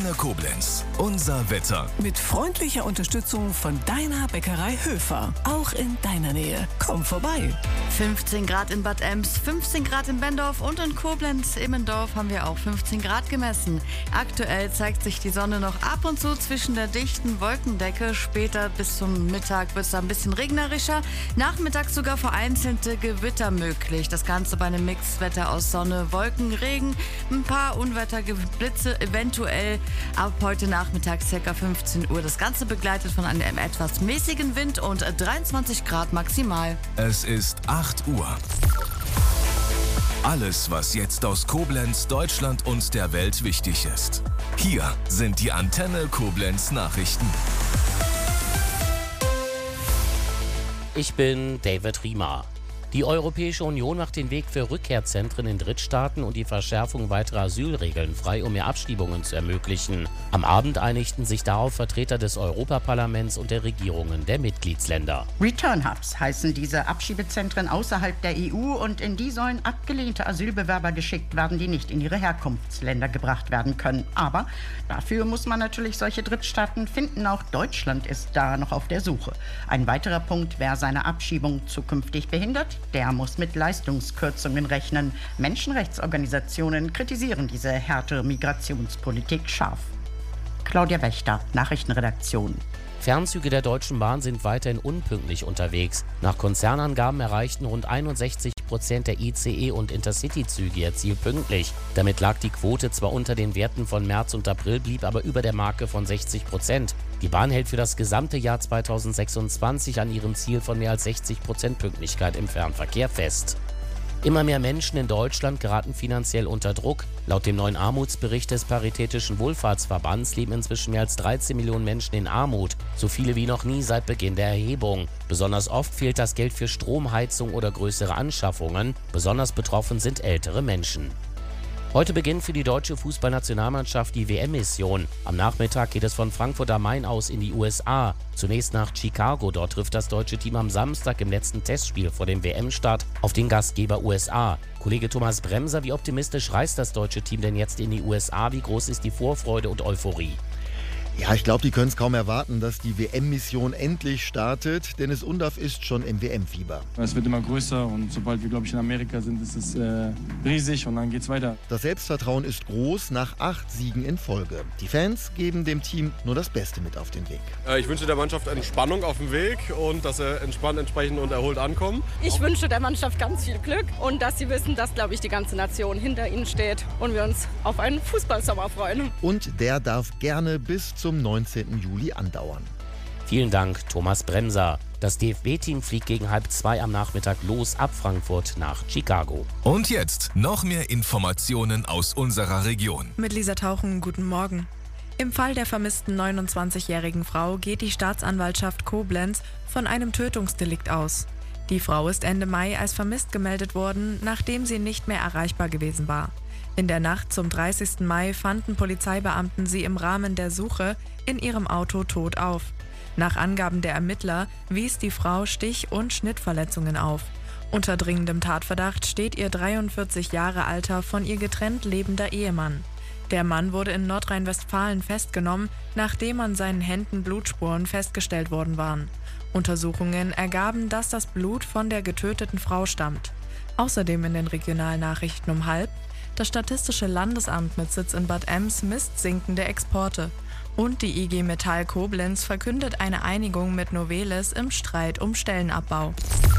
Antenne Koblenz. Unser Wetter. Mit freundlicher Unterstützung von deiner Bäckerei Höfer. Auch in deiner Nähe. Komm vorbei. 15 Grad in Bad Ems, 15 Grad in Bendorf und in Koblenz-Immendorf haben wir auch 15 Grad gemessen. Aktuell zeigt sich die Sonne noch ab und zu zwischen der dichten Wolkendecke. Später bis zum Mittag wird es ein bisschen regnerischer. Nachmittags sogar vereinzelte Gewitter möglich. Das Ganze bei einem Mixwetter aus Sonne, Wolken, Regen, ein paar Unwetterblitze eventuell ab heute Nachmittag ca. 15 Uhr. Das Ganze begleitet von einem etwas mäßigen Wind und 23 Grad maximal. Es ist 8 Uhr. Alles, was jetzt aus Koblenz, Deutschland und der Welt wichtig ist. Hier sind die Antenne Koblenz Nachrichten. Ich bin David Riemer. Die Europäische Union macht den Weg für Rückkehrzentren in Drittstaaten und die Verschärfung weiterer Asylregeln frei, um mehr Abschiebungen zu ermöglichen. Am Abend einigten sich darauf Vertreter des Europaparlaments und der Regierungen der Mitgliedsländer. Return Hubs heißen diese Abschiebezentren außerhalb der EU und in die sollen abgelehnte Asylbewerber geschickt werden, die nicht in ihre Herkunftsländer gebracht werden können. Aber dafür muss man natürlich solche Drittstaaten finden. Auch Deutschland ist da noch auf der Suche. Ein weiterer Punkt, wer seine Abschiebung zukünftig behindert, der muss mit Leistungskürzungen rechnen. Menschenrechtsorganisationen kritisieren diese härtere Migrationspolitik scharf. Claudia Wächter, Nachrichtenredaktion. Fernzüge der Deutschen Bahn sind weiterhin unpünktlich unterwegs. Nach Konzernangaben erreichten rund 61% der ICE- und Intercity-Züge ihr Ziel pünktlich. Damit lag die Quote zwar unter den Werten von März und April, blieb aber über der Marke von 60%. Die Bahn hält für das gesamte Jahr 2026 an ihrem Ziel von mehr als 60% Pünktlichkeit im Fernverkehr fest. Immer mehr Menschen in Deutschland geraten finanziell unter Druck. Laut dem neuen Armutsbericht des Paritätischen Wohlfahrtsverbands leben inzwischen mehr als 13 Millionen Menschen in Armut. So viele wie noch nie seit Beginn der Erhebung. Besonders oft fehlt das Geld für Strom, Heizung oder größere Anschaffungen. Besonders betroffen sind ältere Menschen. Heute beginnt für die deutsche Fußballnationalmannschaft die WM-Mission. Am Nachmittag geht es von Frankfurt am Main aus in die USA. Zunächst nach Chicago. Dort trifft das deutsche Team am Samstag im letzten Testspiel vor dem WM-Start auf den Gastgeber USA. Kollege Thomas Bremser, wie optimistisch reist das deutsche Team denn jetzt in die USA? Wie groß ist die Vorfreude und Euphorie? Ja, ich glaube, die können es kaum erwarten, dass die WM-Mission endlich startet. Dennis Undaff ist schon im WM-Fieber. Es wird immer größer und sobald wir, glaube ich, in Amerika sind, ist es riesig und dann geht's weiter. Das Selbstvertrauen ist groß nach 8 Siegen in Folge. Die Fans geben dem Team nur das Beste mit auf den Weg. Ich wünsche der Mannschaft Entspannung auf dem Weg und dass sie entspannt, entsprechend und erholt ankommen. Ich wünsche der Mannschaft ganz viel Glück und dass sie wissen, dass, glaube ich, die ganze Nation hinter ihnen steht und wir uns auf einen Fußballsommer freuen. Und der darf gerne bis zum 19. Juli andauern. Vielen Dank, Thomas Bremser. Das DFB-Team fliegt gegen 1:30 am Nachmittag los ab Frankfurt nach Chicago. Und jetzt noch mehr Informationen aus unserer Region. Mit Lisa Tauchen, guten Morgen. Im Fall der vermissten 29-jährigen Frau geht die Staatsanwaltschaft Koblenz von einem Tötungsdelikt aus. Die Frau ist Ende Mai als vermisst gemeldet worden, nachdem sie nicht mehr erreichbar gewesen war. In der Nacht zum 30. Mai fanden Polizeibeamten sie im Rahmen der Suche in ihrem Auto tot auf. Nach Angaben der Ermittler wies die Frau Stich- und Schnittverletzungen auf. Unter dringendem Tatverdacht steht ihr 43 Jahre alter, von ihr getrennt lebender Ehemann. Der Mann wurde in Nordrhein-Westfalen festgenommen, nachdem an seinen Händen Blutspuren festgestellt worden waren. Untersuchungen ergaben, dass das Blut von der getöteten Frau stammt. Außerdem in den Regionalnachrichten um 12:30: Das Statistische Landesamt mit Sitz in Bad Ems misst sinkende Exporte. Und die IG Metall Koblenz verkündet eine Einigung mit Novelis im Streit um Stellenabbau.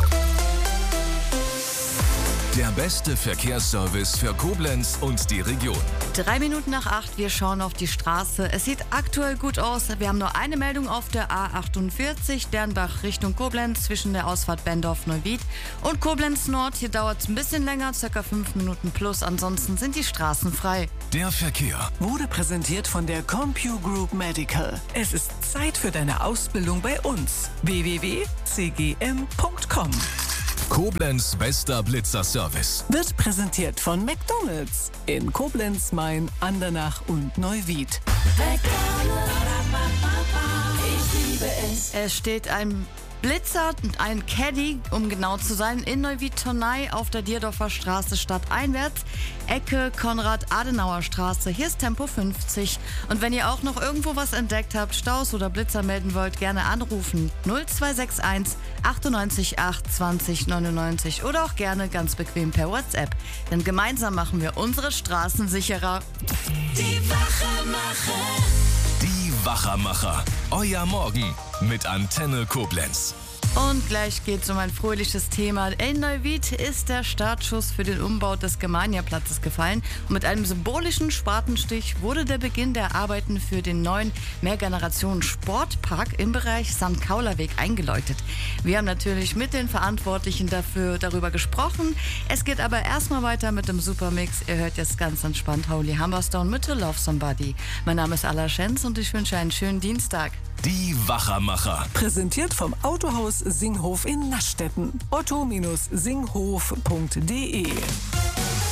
Der beste Verkehrsservice für Koblenz und die Region. 3 Minuten nach 8, wir schauen auf die Straße. Es sieht aktuell gut aus. Wir haben nur eine Meldung auf der A48, Dernbach Richtung Koblenz, zwischen der Ausfahrt Bendorf-Neuwied und Koblenz Nord. Hier dauert es ein bisschen länger, ca. 5 Minuten plus. Ansonsten sind die Straßen frei. Der Verkehr Wurde präsentiert von der CompuGroup Medical. Es ist Zeit für deine Ausbildung bei uns. www.cgm.com. Koblenz bester Blitzerservice. Wird präsentiert von McDonald's in Koblenz, Main, Andernach und Neuwied. Es steht ein Blitzer und ein Caddy, um genau zu sein, in Neuwied-Tonnay auf der Dierdorfer Straße stadteinwärts, Ecke Konrad-Adenauer-Straße. Hier ist Tempo 50. Und wenn ihr auch noch irgendwo was entdeckt habt, Staus oder Blitzer melden wollt, gerne anrufen. 0261 98 8 20 99 oder auch gerne ganz bequem per WhatsApp. Denn gemeinsam machen wir unsere Straßen sicherer. Die Wachermacher. Die Wachermacher. Euer Morgen mit Antenne Koblenz. Und gleich geht es um ein fröhliches Thema. In Neuwied ist der Startschuss für den Umbau des Germania-Platzes gefallen. Und mit einem symbolischen Spatenstich wurde der Beginn der Arbeiten für den neuen Mehrgenerationen-Sportpark im Bereich St. Kaulerweg eingeläutet. Wir haben natürlich mit den Verantwortlichen darüber gesprochen. Es geht aber erstmal weiter mit dem Supermix. Ihr hört jetzt ganz entspannt Holy Humberstone mit To Love Somebody. Mein Name ist Alla Schenz und ich wünsche einen schönen Dienstag. Die Wachermacher. Präsentiert vom Autohaus Singhof in Naschdetten. otto-singhof.de